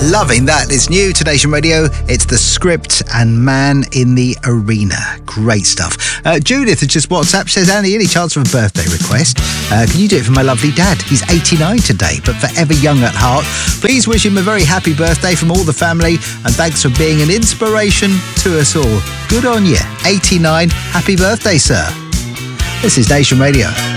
Loving that. It's new to Nation Radio. It's The Script and Man in the Arena. Great stuff. Judith has just WhatsApp, says, Andy, any chance of a birthday request? Can you do it for my lovely dad? He's 89 today, but forever young at heart. Please wish him a very happy birthday from all the family, and thanks for being an inspiration to us all. Good on you. 89. Happy birthday, sir. This is Nation Radio.